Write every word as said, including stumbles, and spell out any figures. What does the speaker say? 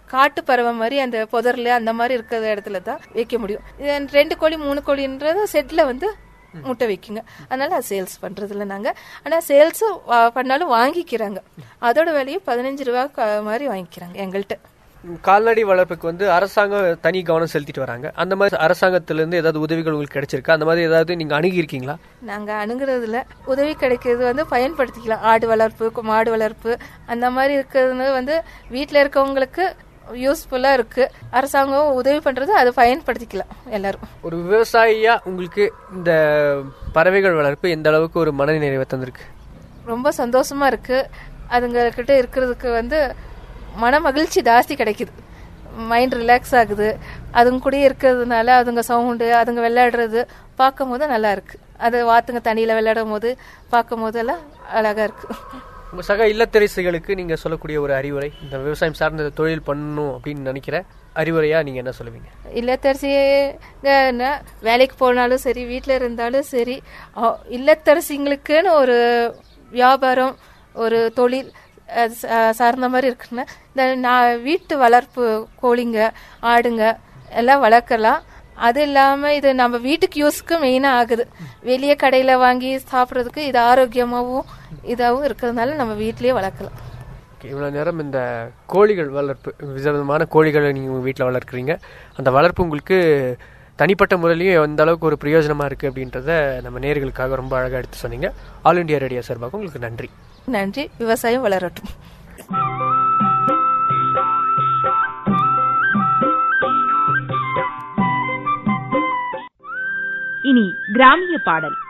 காட்டு பறவை மாதிரி அந்த புதர்ல அந்த மாதிரி இருக்கிற இடத்துல தான் வைக்க முடியும். ரெண்டு கோழி மூணு கோழின்றது செட்ல வந்து முட்டை வைக்குங்க. அதனால அது சேல்ஸ் பண்றது இல்லை நாங்க. ஆனா சேல்ஸ் பண்ணாலும் வாங்கிக்கிறாங்க. அதோட விலையும் பதினஞ்சு ரூபா மாதிரி வாங்கிக்கிறாங்க எங்கள்கிட்ட. கால்நடை வளர்ப்புக்கு வந்து அரசாங்கம் தனி கவனம் செலுத்திட்டு வராங்க. அந்த மாதிரி அரசாங்கத்துல இருந்து ஏதாவது உதவிகள் உங்களுக்கு கிடைச்சிருக்கா? அந்த மாதிரி ஏதாவது நீங்க அணுகி இருக்கீங்களா? நாங்க அணுகுறதுல உதவி கிடைக்கிறது வந்து பயன்படுத்திக்கலாம். ஆடு வளர்ப்பு, மாடு வளர்ப்பு அந்த மாதிரி இருக்கிறது வந்து வீட்டுல இருக்கவங்களுக்கு யூஸ்ஃபுல்லா இருக்கு. அரசாங்கம் உதவி பண்றது அதை பயன்படுத்திக்கலாம் எல்லாரும். ஒரு விவசாயியா உங்களுக்கு இந்த பறவைகள் வளர்ப்பு எந்த அளவுக்கு ஒரு மன நிறைவை தந்திருக்கு? ரொம்ப சந்தோஷமா இருக்கு. அதுங்க கிட்ட இருக்கிறதுக்கு வந்து மன மகிழ்ச்சி ஜாஸ்தி கிடைக்குது. மைண்ட் ரிலாக்ஸ் ஆகுது. அதுங்க கூட இருக்கிறதுனால அதுங்க சவுண்டு, அதுங்க விளையாடுறது பார்க்கும் போது நல்லா இருக்கு. அது வாத்துங்க தண்ணியில விளையாடும் போது பார்க்கும் போதெல்லாம் அழகா இருக்கு. உங்க சக இல்லத்தரசிகளுக்கு நீங்க சொல்லக்கூடிய ஒரு அறிவுரை, இந்த விவசாயம் சார்ந்த தொழில் பண்ணணும் அப்படின்னு நினைக்கிற அறிவுரையா நீங்க என்ன சொல்லுவீங்க? இல்லத்தரசி வேலைக்கு போனாலும் சரி, வீட்டுல இருந்தாலும் சரி, இல்லத்தரசிங்களுக்குன்னு ஒரு வியாபாரம், ஒரு தொழில் சார்ந்த மாதிரி இருக்குன்னா இந்த நான் வீட்டு வளர்ப்பு கோழிங்க, ஆடுங்க எல்லாம் வளர்க்கலாம். அது இல்லாம இது நம்ம வீட்டுக்கு யூஸ்க்கு மெயினா ஆகுது. வெளியே கடையில வாங்கி சாப்பிட்றதுக்கு இது ஆரோக்கியமாகவும் இதாகவும் இருக்கிறதுனால நம்ம வீட்லயே வளர்க்கலாம். இவ்வளவு நேரம் இந்த கோழிகள் வளர்ப்பு, விதவிதமான கோழிகளை நீங்க உங்க வீட்டில் வளர்க்குறீங்க. அந்த வளர்ப்பு உங்களுக்கு தனிப்பட்ட முறையிலையும் எந்த அளவுக்கு ஒரு பிரயோஜனமா இருக்கு அப்படின்றத நம்ம நேயர்களுக்காக ரொம்ப அழகா எடுத்து சொன்னீங்க. ஆல் இண்டியா ரேடியோ சார்பாக உங்களுக்கு நன்றி. நன்றி. விவசாயம் வளரட்டும். இனி கிராமிய பாடல்.